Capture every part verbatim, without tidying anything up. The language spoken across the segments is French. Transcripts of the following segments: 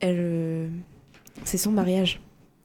elle, euh, c'est son mariage.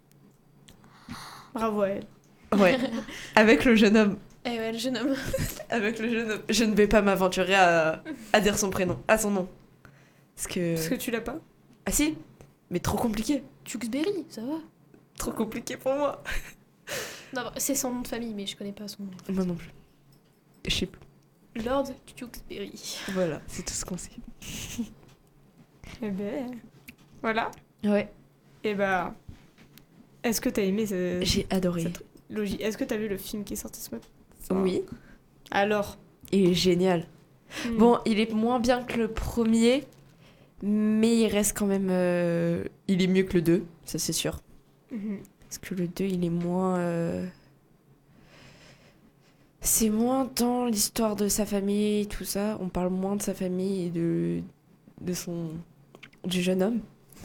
Bravo à elle. Ouais, avec le jeune homme. Eh ouais, le jeune homme. Avec le jeune homme. Je ne vais pas m'aventurer à, à dire son prénom, à son nom. Parce que... Parce que tu l'as pas. Ah si, mais trop compliqué. Tewksbury, ça va. Trop compliqué pour moi. Non, c'est son nom de famille, mais je connais pas son nom. Moi non plus. Je sais plus. Lord Tewksbury. Voilà, c'est tout ce qu'on sait. Eh ben... Voilà. Ouais. Et bah... Est-ce que t'as aimé ce... J'ai adoré. cette logique? Est-ce que t'as vu le film qui est sorti ce matin? Oui. Alors Il est génial. hmm. Bon, il est moins bien que le premier, mais il reste quand même... euh, Il est mieux que le deux, ça c'est sûr. Mhm. Parce que le deux, il est moins... euh, C'est moins dans l'histoire de sa famille, tout ça. On parle moins de sa famille et de, de son... du jeune homme.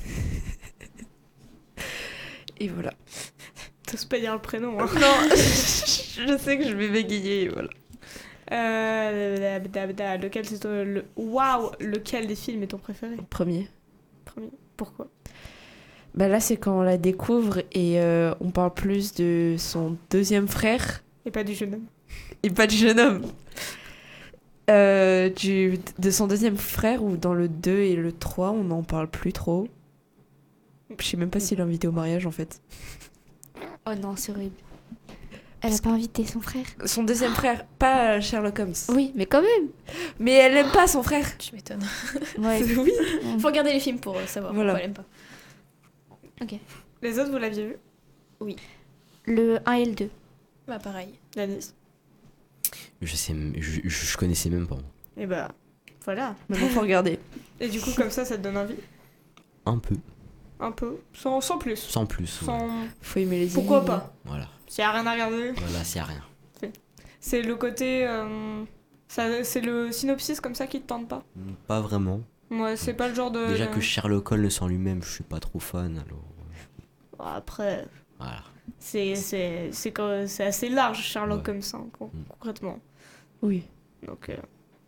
Et voilà. T'oses pas dire le prénom, hein. Non, je sais que je vais bégayer, voilà. Euh, da, da, da, lequel c'est ton... Le... Waouh, lequel des films est ton préféré? Premier. Premier. Pourquoi? Bah là, c'est quand on la découvre et euh, on parle plus de son deuxième frère Et pas du jeune homme. et pas du jeune homme. Euh, du, de son deuxième frère, ou dans le deux et le trois, on n'en parle plus trop. Je sais même pas s'il est invité au mariage en fait. Oh non, c'est horrible. Elle a pas invité son frère. Son deuxième frère, pas Sherlock Holmes. Oui, mais quand même. Mais elle aime pas son frère. Tu m'étonnes. Ouais. Oui. Faut regarder les films pour euh, savoir Voilà. pourquoi elle aime pas. Ok. Les autres, vous l'aviez vu? Le un et le deux. Bah pareil. Yanis. Je sais, m- je, je, je connaissais même pas. Et bah, voilà. Maintenant, faut regarder. Et du coup, comme ça, ça te donne envie? Un peu, Un peu. Sans, sans plus. sans plus. ouais. Sans... Faut aimer les Pourquoi énigmes. pas? Voilà, S'il y a rien à regarder. voilà, c'est rien. C'est le côté... euh, ça, c'est le synopsis comme ça qui te tente pas? Mm, Pas vraiment. Ouais, c'est pas le genre de... Déjà que Sherlock Holmes en lui-même, je suis pas trop fan, alors Bon, après, voilà. c'est, c'est, c'est, quand- c'est assez large, Sherlock Ouais. Holmes, hein, con- Mm. concrètement. Oui. Donc... euh,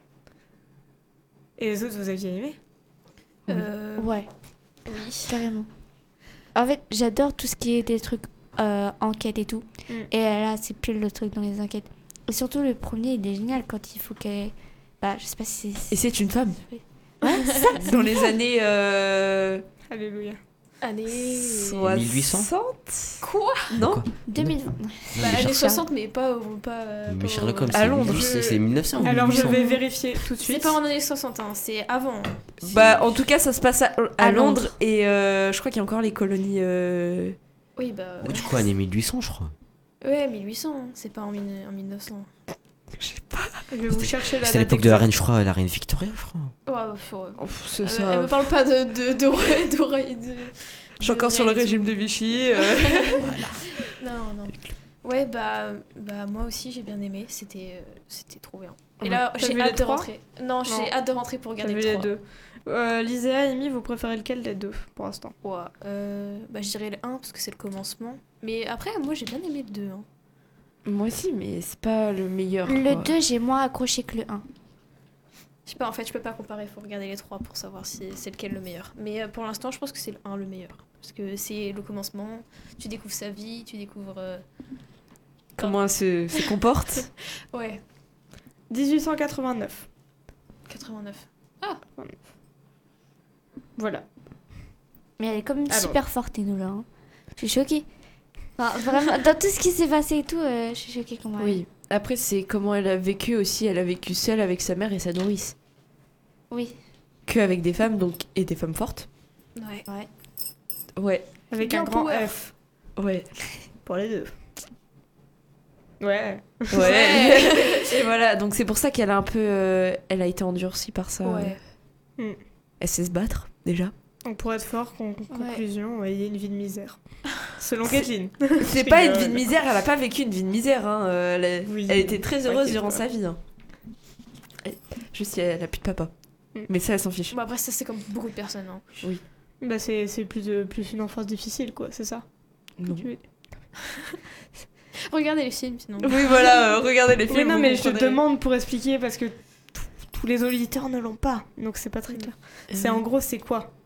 Et les autres, vous aviez aimé? Euh, Ouais, oui. carrément. En fait, j'adore tout ce qui est des trucs euh, enquête et tout. Mm. Et là, c'est plus le truc dans les enquêtes. Et surtout, le premier, il est génial quand il faut qu'elle... Bah, je sais pas si c'est... Et c'est une femme. Ouais, c'est ça. Dans les années... Euh... Alléluia. Année... mille huit cents soixante. Quoi? Non. Quoi deux mille vingt. Non, Bah mais années Sher- soixante, mais pas... au- pas, euh, mais pas Sherlock au- Holmes, à c'est Londres. mille huit cents, c'est mille neuf cents ou Alors, je mille huit cents? vais vérifier tout de C'est suite. pas en années soixante, hein, c'est avant. Bah, en tout cas, ça se passe à, à À Londres. Londres. Et euh, je crois qu'il y a encore les colonies... euh, Oui, bah... Ouais, du coup, année mille huit cents, je crois. Ouais, mille huit cents, hein, c'est pas en, mille- en mille neuf cents. Je vais vous chercher la C'était à date l'époque de la exacte. reine, je crois, la reine Victoria, je crois. Ouais, bah, faut... oh, pff, c'est Elle, ça. elle me parle pas de... de, de, de, de- Je suis encore sur le réalité. régime de Vichy. euh. Non, non. Ouais, bah, bah moi aussi j'ai bien aimé, c'était euh, c'était trop bien. Et Ouais. là, T'as j'ai vu les hâte de trois rentrer. Non, j'ai Non. hâte de rentrer pour regarder J'avais les les trois. deux. Euh, Liséa, Amy, vous préférez lequel des deux pour l'instant? Ouais, euh, bah je dirais le un parce que c'est le commencement. Mais après, moi j'ai bien aimé le deux. Hein. Moi aussi, mais c'est pas le meilleur. Le quoi. deux, j'ai moins accroché que le un. Je sais pas, en fait, je peux pas comparer, faut regarder les trois pour savoir si c'est lequel le meilleur. Mais euh, pour l'instant, je pense que c'est le un le meilleur. Parce que c'est le commencement, tu découvres sa vie, tu découvres. euh, Comment elle se, se comporte. Ouais, dix-huit cent quatre-vingt-neuf. quatre-vingt-neuf. Voilà. Mais elle est quand même Alors. super forte, Enola. Hein. Je suis choquée. Enfin, vraiment, dans tout ce qui s'est passé et tout, euh, je suis choquée comment elle- Oui. Après, c'est comment elle a vécu aussi. Elle a vécu seule avec sa mère et sa nourrice. Oui. Que avec des femmes, donc, et des femmes fortes. Ouais. Ouais. Ouais. Avec Bien un grand power. F. Ouais. Pour les deux. Ouais. Ouais. Et voilà, donc c'est pour ça qu'elle a un peu. euh, elle a été endurcie par ça. Ouais. Hmm. Elle sait se battre, déjà. Donc pour être fort, con- conclusion, ouais, il y a une vie de misère. Selon C'est- Kathleen. C'est Je pas une rigole. vie de misère, elle a pas vécu une vie de misère. Hein. euh, Elle, a- Oui. elle était très heureuse T'inquiète durant pas. sa vie. Hein. Elle- Juste, elle a plus de papa. Mm. Mais ça, elle s'en fiche. Bon, après, ça c'est comme beaucoup de personnes. Hein. Bah c'est, c'est plus, de, plus une enfance difficile, quoi, c'est ça? Non. Tu veux- Regardez les films sinon. Oui, voilà, euh, regardez les films. Oui, non, vous mais je te comprendrez. demande pour expliquer parce que t- tous les auditeurs ne l'ont pas, donc c'est pas très clair. C'est en gros, c'est quoi